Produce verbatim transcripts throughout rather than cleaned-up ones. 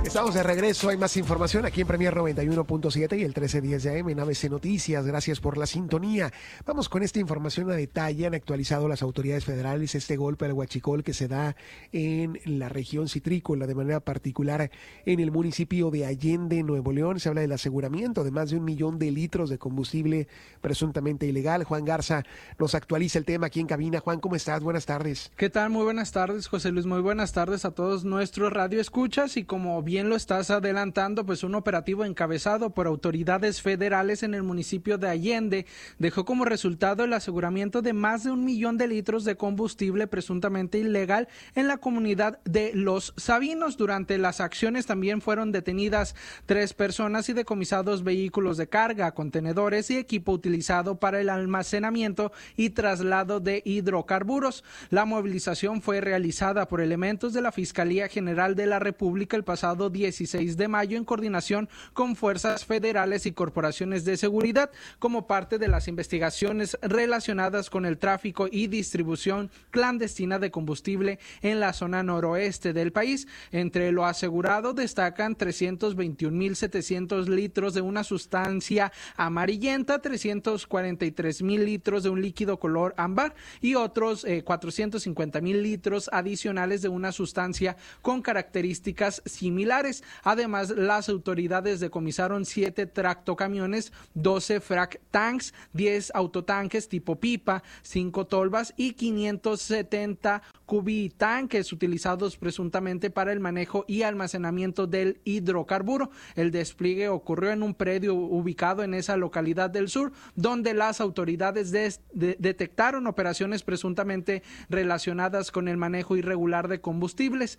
Estamos de regreso, hay más información aquí en Premier noventa y uno punto siete y el trece diez de A M en A B C Noticias. Gracias por la sintonía. Vamos con esta información a detalle. Han actualizado las autoridades federales este golpe al huachicol que se da en la región citrícola, de manera particular en el municipio de Allende, Nuevo León. Se habla del aseguramiento de más de un millón de litros de combustible presuntamente ilegal. Juan Garza nos actualiza el tema aquí en cabina. Juan, ¿cómo estás? Buenas tardes. ¿Qué tal? Muy buenas tardes, José Luis. Muy buenas tardes a todos nuestros radioescuchas, y como bien lo estás adelantando, pues un operativo encabezado por autoridades federales en el municipio de Allende dejó como resultado el aseguramiento de más de un millón de litros de combustible presuntamente ilegal en la comunidad de Los Sabinos. Durante las acciones también fueron detenidas tres personas y decomisados vehículos de carga, contenedores y equipo utilizado para el almacenamiento y traslado de hidrocarburos. La movilización fue realizada por elementos de la Fiscalía General de la República el pasado dieciséis de mayo en coordinación con fuerzas federales y corporaciones de seguridad como parte de las investigaciones relacionadas con el tráfico y distribución clandestina de combustible en la zona noroeste del país. Entre lo asegurado destacan trescientos veintiún mil setecientos litros de una sustancia amarillenta, trescientos cuarenta y tres mil litros de un líquido color ámbar y otros eh, cuatrocientos cincuenta mil litros adicionales de una sustancia con características similares. Además, las autoridades decomisaron siete tractocamiones, doce frac tanks, diez autotanques tipo pipa, cinco tolvas y quinientos setenta cubitanques utilizados presuntamente para el manejo y almacenamiento del hidrocarburo. El despliegue ocurrió en un predio ubicado en esa localidad del sur, donde las autoridades de, de, detectaron operaciones presuntamente relacionadas con el manejo irregular de combustibles.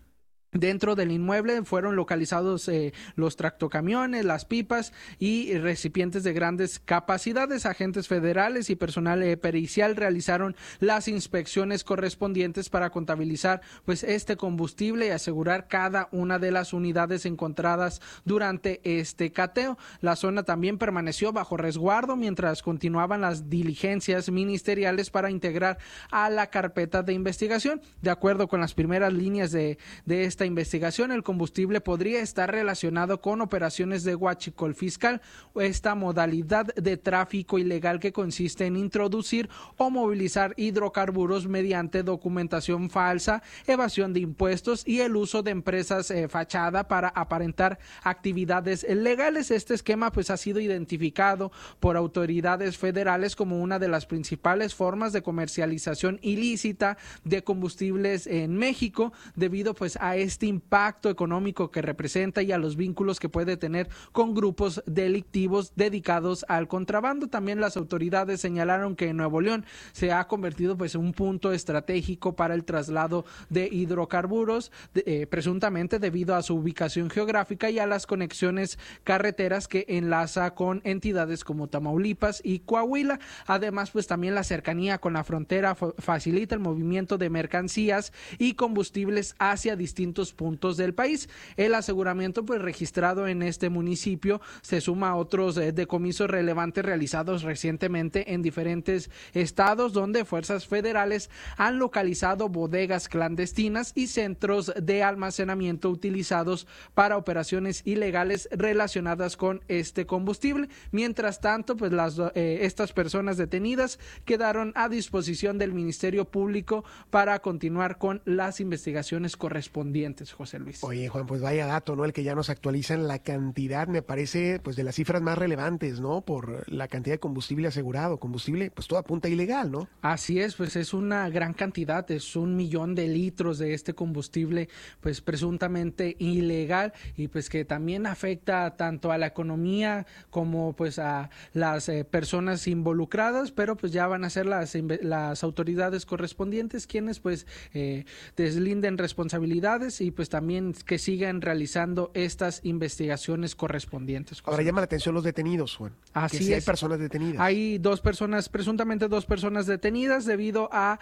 Dentro del inmueble fueron localizados eh, los tractocamiones, las pipas y recipientes de grandes capacidades. Agentes federales y personal eh, pericial realizaron las inspecciones correspondientes para contabilizar pues este combustible y asegurar cada una de las unidades encontradas durante este cateo. La zona también permaneció bajo resguardo mientras continuaban las diligencias ministeriales para integrar a la carpeta de investigación. De acuerdo con las primeras líneas de, de esta investigación, el combustible podría estar relacionado con operaciones de huachicol fiscal, esta modalidad de tráfico ilegal que consiste en introducir o movilizar hidrocarburos mediante documentación falsa, evasión de impuestos y el uso de empresas eh, fachada para aparentar actividades legales. Este esquema pues ha sido identificado por autoridades federales como una de las principales formas de comercialización ilícita de combustibles en México, debido pues a este este impacto económico que representa y a los vínculos que puede tener con grupos delictivos dedicados al contrabando. También las autoridades señalaron que en Nuevo León se ha convertido pues en un punto estratégico para el traslado de hidrocarburos, de, eh, presuntamente debido a su ubicación geográfica y a las conexiones carreteras que enlaza con entidades como Tamaulipas y Coahuila. Además, pues también la cercanía con la frontera facilita el movimiento de mercancías y combustibles hacia distintos puntos del país. El aseguramiento pues registrado en este municipio se suma a otros eh, decomisos relevantes realizados recientemente en diferentes estados, donde fuerzas federales han localizado bodegas clandestinas y centros de almacenamiento utilizados para operaciones ilegales relacionadas con este combustible. Mientras tanto, pues las eh, estas personas detenidas quedaron a disposición del Ministerio Público para continuar con las investigaciones correspondientes. José Luis. Oye, Juan, pues vaya dato, ¿no? El que ya nos actualizan la cantidad, me parece, pues de las cifras más relevantes, ¿no? Por la cantidad de combustible asegurado, combustible, pues todo apunta ilegal, ¿no? Así es, pues es una gran cantidad, es un millón de litros de este combustible, pues presuntamente ilegal, y pues que también afecta tanto a la economía como pues a las eh, personas involucradas, pero pues ya van a ser las, las autoridades correspondientes quienes pues eh, deslinden responsabilidades y pues también que sigan realizando estas investigaciones correspondientes. Ahora llama la atención los detenidos, Juan. Así que si es. Hay personas detenidas. Hay dos personas, presuntamente dos personas detenidas debido a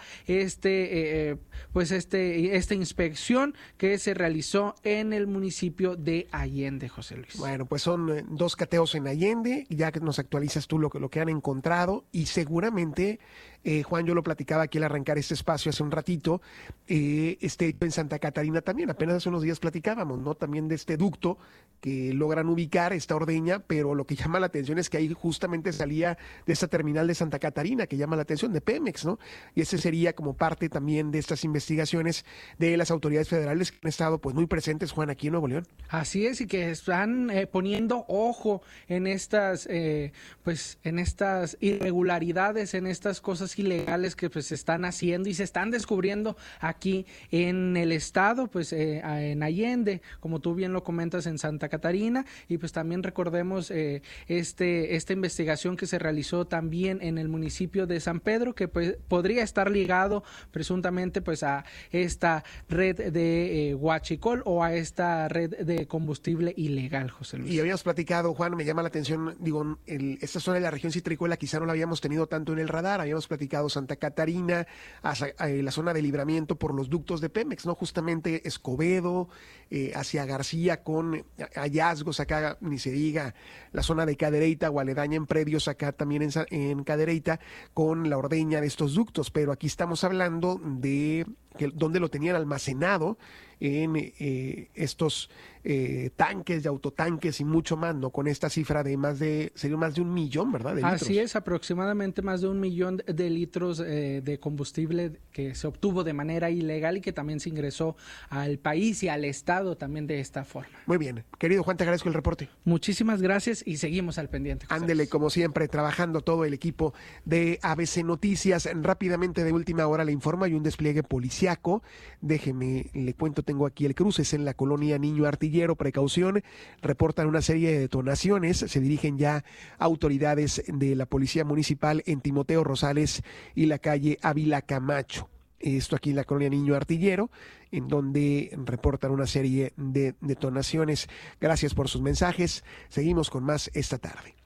este, eh, pues este, esta inspección que se realizó en el municipio de Allende, José Luis. Bueno, pues son eh, dos cateos en Allende, ya que nos actualizas tú lo que, lo que han encontrado y seguramente Eh, Juan, yo lo platicaba aquí al arrancar este espacio hace un ratito, eh, este hecho en Santa Catarina también, apenas hace unos días platicábamos, ¿no? También de este ducto que logran ubicar, esta ordeña, pero lo que llama la atención es que ahí justamente salía de esta terminal de Santa Catarina, que llama la atención, de Pemex, ¿no? Y ese sería como parte también de estas investigaciones de las autoridades federales que han estado pues muy presentes, Juan, aquí en Nuevo León. Así es, y que están eh, poniendo ojo en estas, eh, pues, en estas irregularidades, en estas cosas ilegales que pues se están haciendo y se están descubriendo aquí en el estado, pues eh, en Allende, como tú bien lo comentas, en Santa Catarina, y pues también recordemos eh, este esta investigación que se realizó también en el municipio de San Pedro, que pues podría estar ligado presuntamente pues a esta red de eh, huachicol o a esta red de combustible ilegal, José Luis. Y habíamos platicado, Juan, me llama la atención, digo, el, esta zona de la región citricuela quizá no la habíamos tenido tanto en el radar, habíamos platicado Santa Catarina, hacia, eh, la zona de Libramiento por los ductos de Pemex, ¿no? Justamente Escobedo, eh, hacia García con hallazgos acá, ni se diga, la zona de Cadereyta o aledaña en predios acá también en, en Cadereyta con la ordeña de estos ductos, pero aquí estamos hablando de que, donde lo tenían almacenado en eh, estos eh, tanques de autotanques y mucho más, ¿no? Con esta cifra de más de, sería más de un millón, ¿verdad? De litros. Así es, aproximadamente más de un millón de litros eh, de combustible que se obtuvo de manera ilegal y que también se ingresó al país y al estado también de esta forma. Muy bien, querido Juan, te agradezco el reporte. Muchísimas gracias y seguimos al pendiente. José. Ándele, como siempre, trabajando todo el equipo de A B C Noticias. Rápidamente, de última hora, le informo, hay un despliegue policiaco. Déjeme, le cuento, tengo aquí el cruce, es en la colonia Niño Artillero. Precaución, reportan una serie de detonaciones, se dirigen ya autoridades de la Policía Municipal en Timoteo Rosales y la calle Ávila Camacho. Esto aquí en la colonia Niño Artillero, en donde reportan una serie de detonaciones. Gracias por sus mensajes. Seguimos con más esta tarde.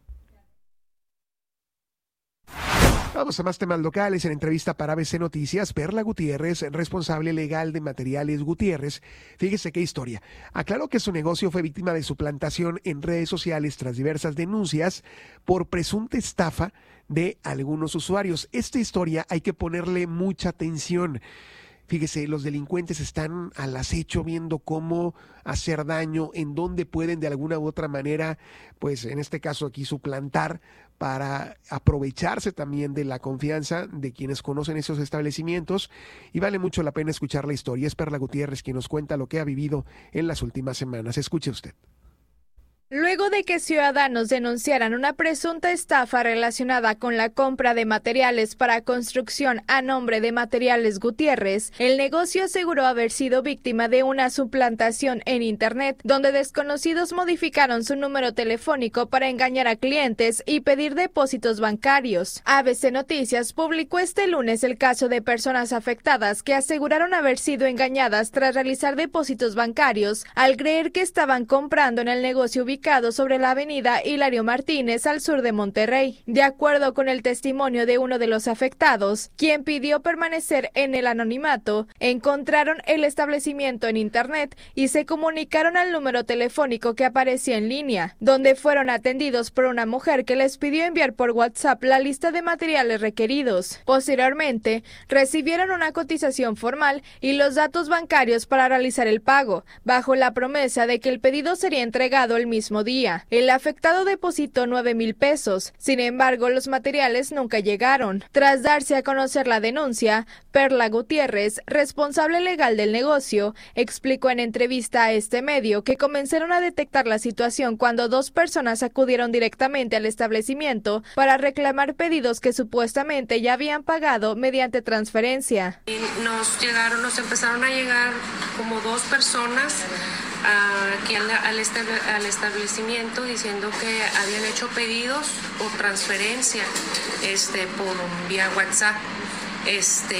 Vamos a más temas locales. En entrevista para A B C Noticias, Perla Gutiérrez, responsable legal de Materiales Gutiérrez, fíjese qué historia. Aclaró que su negocio fue víctima de suplantación en redes sociales tras diversas denuncias por presunta estafa de algunos usuarios. Esta historia hay que ponerle mucha atención. Fíjese, los delincuentes están al acecho viendo cómo hacer daño, en dónde pueden de alguna u otra manera, pues en este caso aquí suplantar, para aprovecharse también de la confianza de quienes conocen esos establecimientos, y vale mucho la pena escuchar la historia. Es Perla Gutiérrez quien nos cuenta lo que ha vivido en las últimas semanas. Escuche usted. Luego de que ciudadanos denunciaran una presunta estafa relacionada con la compra de materiales para construcción a nombre de Materiales Gutiérrez, el negocio aseguró haber sido víctima de una suplantación en Internet, donde desconocidos modificaron su número telefónico para engañar a clientes y pedir depósitos bancarios. A B C Noticias publicó este lunes el caso de personas afectadas que aseguraron haber sido engañadas tras realizar depósitos bancarios al creer que estaban comprando en el negocio ubicado sobre la avenida Hilario Martínez al sur de Monterrey. De acuerdo con el testimonio de uno de los afectados, quien pidió permanecer en el anonimato, encontraron el establecimiento en internet y se comunicaron al número telefónico que aparecía en línea, donde fueron atendidos por una mujer que les pidió enviar por WhatsApp la lista de materiales requeridos. Posteriormente, recibieron una cotización formal y los datos bancarios para realizar el pago, bajo la promesa de que el pedido sería entregado el mismo día. El afectado depositó nueve mil pesos. Sin embargo, los materiales nunca llegaron. Tras darse a conocer la denuncia, Perla Gutiérrez, responsable legal del negocio, explicó en entrevista a este medio que comenzaron a detectar la situación cuando dos personas acudieron directamente al establecimiento para reclamar pedidos que supuestamente ya habían pagado mediante transferencia. Nos llegaron, nos empezaron a llegar como dos personas aquí al, al, estable, al establecimiento diciendo que habían hecho pedidos por transferencia este, por vía WhatsApp. Este,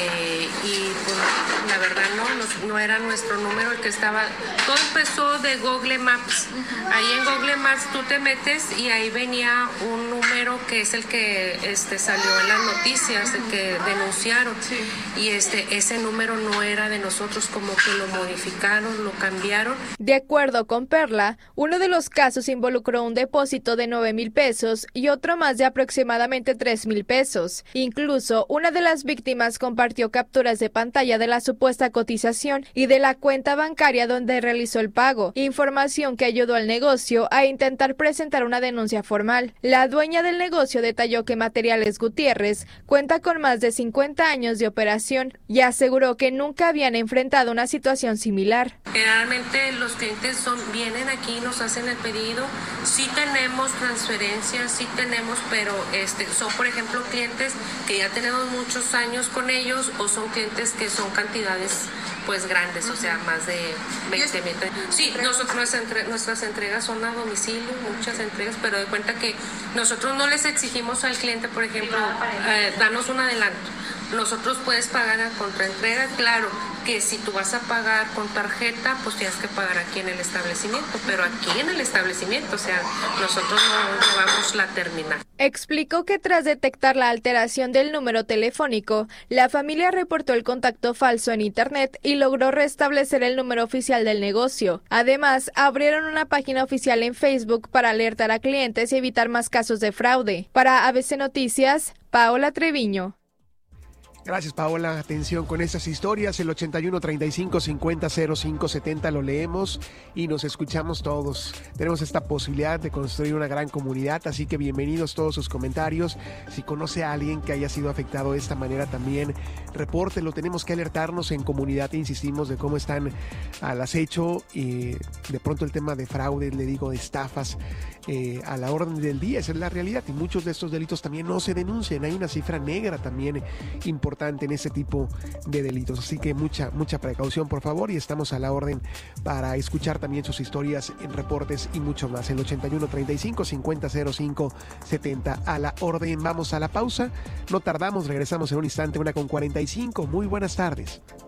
y pues la verdad no, no, no era nuestro número el que estaba. Todo empezó de Google Maps. Ahí en Google Maps tú te metes y ahí venía un número que es el que este, salió en las noticias, el que denunciaron. Sí. Y este, ese número no era de nosotros, como que lo modificaron, lo cambiaron. De acuerdo con Perla, uno de los casos involucró un depósito de nueve mil pesos y otro más de aproximadamente tres mil pesos. Incluso una de las víctimas compartió capturas de pantalla de la supuesta cotización y de la cuenta bancaria donde realizó el pago, información que ayudó al negocio a intentar presentar una denuncia formal. La dueña del negocio detalló que Materiales Gutiérrez cuenta con más de cincuenta años de operación y aseguró que nunca habían enfrentado una situación similar. Generalmente los clientes son, vienen aquí, nos hacen el pedido, sí tenemos transferencias, sí tenemos, pero este, son por ejemplo clientes que ya tenemos muchos años con ellos o son clientes que son cantidades pues grandes, o sea, más de veinte mil. Sí, nosotros, nuestras, entre, nuestras entregas son a domicilio, muchas entregas, pero de cuenta que nosotros no les exigimos al cliente, por ejemplo, eh, danos un adelanto. Nosotros puedes pagar a contraentrega, claro que si tú vas a pagar con tarjeta, pues tienes que pagar aquí en el establecimiento, pero aquí en el establecimiento, o sea, nosotros no llevamos la terminal. Explicó que tras detectar la alteración del número telefónico, la familia reportó el contacto falso en internet y logró restablecer el número oficial del negocio. Además, abrieron una página oficial en Facebook para alertar a clientes y evitar más casos de fraude. Para A B C Noticias, Paola Treviño. Gracias, Paola. Atención con estas historias. El ochenta y uno, treinta y cinco, cincuenta, cero cinco, setenta lo leemos y nos escuchamos todos. Tenemos esta posibilidad de construir una gran comunidad, así que bienvenidos todos sus comentarios. Si conoce a alguien que haya sido afectado de esta manera también, repórtelo. Tenemos que alertarnos en comunidad, insistimos, de cómo están al acecho y de pronto el tema de fraude, le digo, de estafas eh, a la orden del día. Esa es la realidad y muchos de estos delitos también no se denuncian. Hay una cifra negra también importante en ese tipo de delitos, así que mucha mucha precaución por favor y estamos a la orden para escuchar también sus historias en reportes y mucho más. El ochenta y uno, treinta y cinco, cincuenta, cero cinco, setenta a la orden. Vamos a la pausa, no tardamos, regresamos en un instante, una con cuarenta y cinco. Muy buenas tardes.